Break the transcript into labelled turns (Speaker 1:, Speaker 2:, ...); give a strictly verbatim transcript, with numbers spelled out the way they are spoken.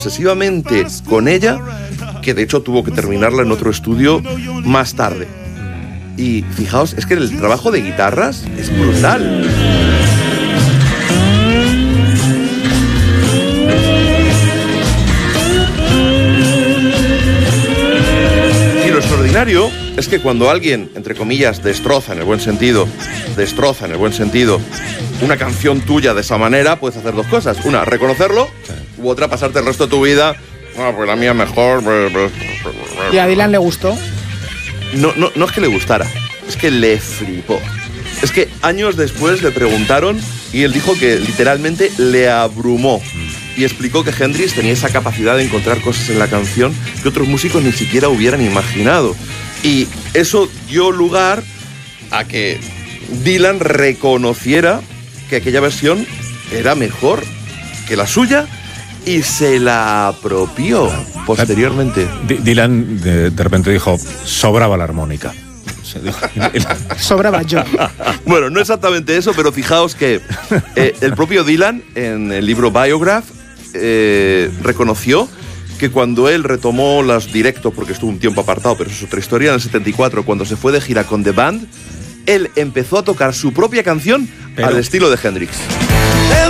Speaker 1: obsesivamente con ella, que de hecho tuvo que terminarla en otro estudio más tarde. Y fijaos, es que el trabajo de guitarras es brutal. Y lo extraordinario es que cuando alguien, entre comillas, destroza en el buen sentido, destroza en el buen sentido, una canción tuya de esa manera, puedes hacer dos cosas. Una, reconocerlo, u otra, pasarte el resto de tu vida. Ah, pues la mía mejor.
Speaker 2: ¿Y a Dylan le gustó?
Speaker 1: No, no, no es que le gustara, es que le flipó. Es que años después le preguntaron y él dijo que literalmente le abrumó. Y explicó que Hendrix tenía esa capacidad de encontrar cosas en la canción que otros músicos ni siquiera hubieran imaginado. Y eso dio lugar a que Dylan reconociera que aquella versión era mejor que la suya y se la apropió posteriormente.
Speaker 3: D- Dylan de, de repente dijo, sobraba la armónica.
Speaker 2: Sobraba yo.
Speaker 1: Bueno, no exactamente eso, pero fijaos que eh, el propio Dylan, en el libro Biograph, eh, reconoció que cuando él retomó los directos, porque estuvo un tiempo apartado, pero eso es otra historia, en el setenta y cuatro, cuando se fue de gira con The Band, él empezó a tocar su propia canción pero... al estilo de Hendrix.